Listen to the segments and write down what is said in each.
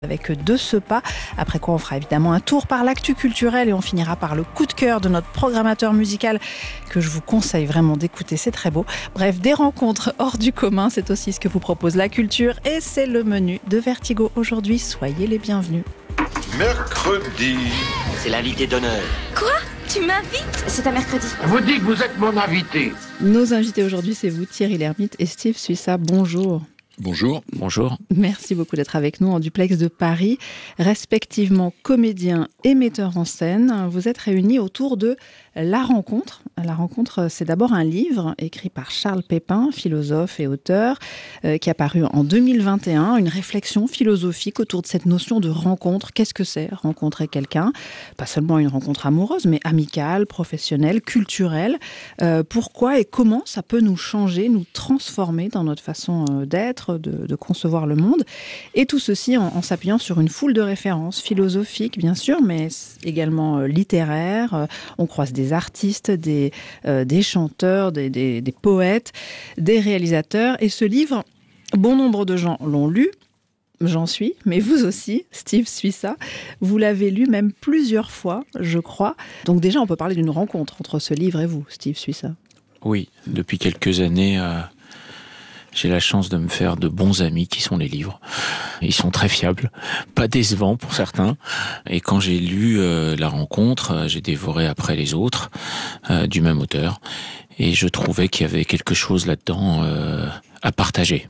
Avec De ce pas, après quoi on fera évidemment un tour par l'actu culturelle et on finira par le coup de cœur de notre programmateur musical que je vous conseille vraiment d'écouter, c'est très beau. Bref, des rencontres hors du commun, c'est aussi ce que vous propose la culture et c'est le menu de Vertigo aujourd'hui, soyez les bienvenus. Mercredi. C'est l'invité d'honneur. Quoi ? Tu m'invites ? C'est un mercredi. Vous dites que vous êtes mon invité. Nos invités aujourd'hui, c'est vous, Thierry Lhermitte et Steve Suissa, bonjour. Bonjour. Bonjour. Merci beaucoup d'être avec nous en duplex de Paris. Respectivement comédien et metteur en scène, vous êtes réunis autour de La Rencontre. La Rencontre, c'est d'abord un livre écrit par Charles Pépin, philosophe et auteur, qui a paru en 2021, une réflexion philosophique autour de cette notion de rencontre. Qu'est-ce que c'est rencontrer quelqu'un ? Pas seulement une rencontre amoureuse, mais amicale, professionnelle, culturelle. Pourquoi et comment ça peut nous changer, nous transformer dans notre façon d'être, de concevoir le monde. Et tout ceci en s'appuyant sur une foule de références philosophiques, bien sûr, mais également littéraires. On croise des artistes, des chanteurs, des poètes, des réalisateurs. Et ce livre, bon nombre de gens l'ont lu. J'en suis, mais vous aussi, Steve Suissa, vous l'avez lu même plusieurs fois, je crois. Donc déjà, on peut parler d'une rencontre entre ce livre et vous, Steve Suissa. Oui, depuis quelques années, j'ai la chance de me faire de bons amis qui sont les livres. Ils sont très fiables, pas décevants pour certains. Et quand j'ai lu La Rencontre, j'ai dévoré après les autres, du même auteur. Et je trouvais qu'il y avait quelque chose là-dedans à partager.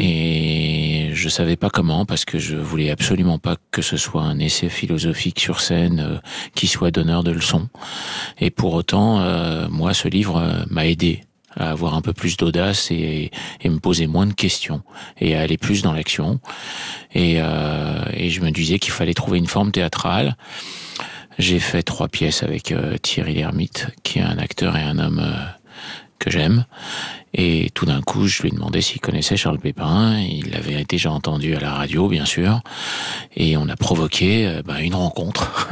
Et je savais pas comment, parce que je voulais absolument pas que ce soit un essai philosophique sur scène qui soit donneur de leçons. Et pour autant, moi, ce livre m'a aidé à avoir un peu plus d'audace et me poser moins de questions et à aller plus dans l'action. Et je me disais qu'il fallait trouver une forme théâtrale. J'ai fait 3 pièces avec Thierry Lhermitte, qui est un acteur et un homme que j'aime. Et tout d'un coup, je lui ai demandé s'il connaissait Charles Pépin. Il l'avait déjà entendu à la radio, bien sûr. Et on a provoqué une rencontre.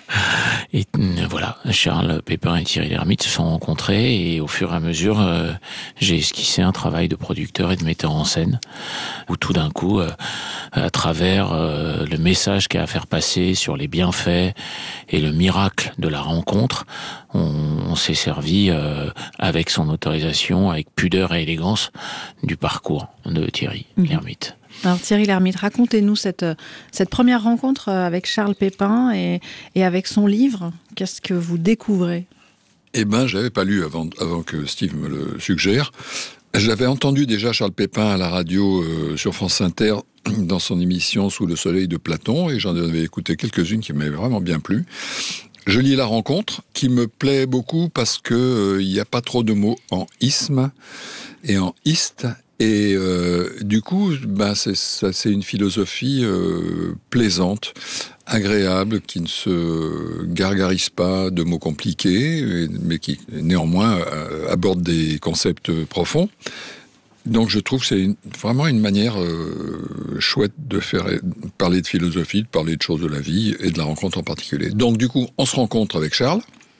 Et voilà, Charles Pépin et Thierry Lhermitte se sont rencontrés. Et au fur et à mesure, j'ai esquissé un travail de producteur et de metteur en scène. Où tout d'un coup, à travers le message qu'il y a à faire passer sur les bienfaits et le miracle de la rencontre, on s'est servi, avec son autorisation, avec pudeur et élégance, du parcours de Thierry Lhermitte. Alors Thierry Lhermitte, racontez-nous cette première rencontre avec Charles Pépin et avec son livre. Qu'est-ce que vous découvrez ? Eh ben, je l'avais pas lu avant que Steve me le suggère. J'avais entendu déjà Charles Pépin à la radio sur France Inter dans son émission Sous le soleil de Platon, et j'en avais écouté quelques-unes qui m'avaient vraiment bien plu. Je lis La Rencontre, qui me plaît beaucoup parce que il y a pas trop de mots en isme et en iste. Et du coup, c'est une philosophie plaisante, agréable, qui ne se gargarise pas de mots compliqués, mais qui néanmoins aborde des concepts profonds. Donc je trouve que c'est vraiment une manière chouette de faire parler de philosophie, de parler de choses de la vie et de la rencontre en particulier. Donc du coup, on se rencontre avec Charles.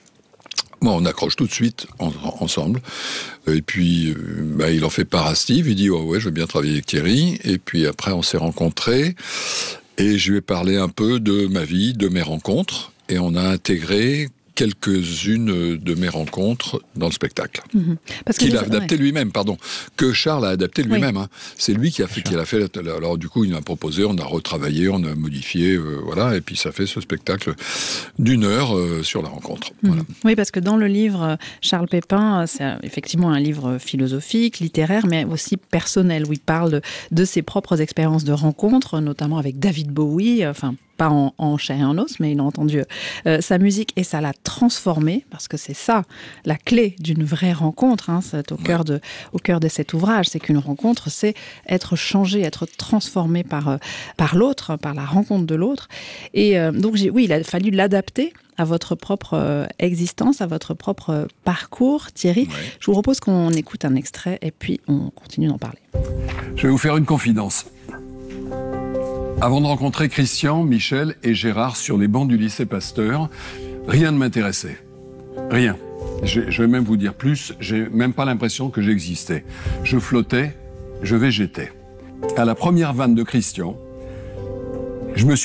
Moi, on accroche tout de suite ensemble. Et puis, il en fait part à Steve. Il dit « Oh ouais, je veux bien travailler avec Thierry ». Et puis après, on s'est rencontrés. Et je lui ai parlé un peu de ma vie, de mes rencontres. Et on a intégré quelques-unes de mes rencontres dans le spectacle. Parce qu'il a adapté lui-même, que Charles a adapté lui-même. Oui. Hein. C'est lui qui a fait, alors du coup, il m'a proposé, on a retravaillé, on a modifié, voilà, et puis ça fait ce spectacle d'1 heure sur la rencontre. Voilà. Oui, parce que dans le livre, Charles Pépin, c'est effectivement un livre philosophique, littéraire, mais aussi personnel, où il parle de ses propres expériences de rencontres, notamment avec David Bowie, pas en chair et en os, mais il a entendu sa musique et ça l'a transformé, parce que c'est ça, la clé d'une vraie rencontre, c'est au cœur de cet ouvrage, c'est qu'une rencontre, c'est être changé, être transformé par l'autre, par la rencontre de l'autre. Et donc, il a fallu l'adapter à votre propre existence, à votre propre parcours. Thierry, ouais. Je vous propose qu'on écoute un extrait et puis on continue d'en parler. Je vais vous faire une confidence. Avant de rencontrer Christian, Michel et Gérard sur les bancs du lycée Pasteur, rien ne m'intéressait. Rien. Je vais même vous dire plus, j'ai même pas l'impression que j'existais. Je flottais, je végétais. À la première vanne de Christian, Je me suis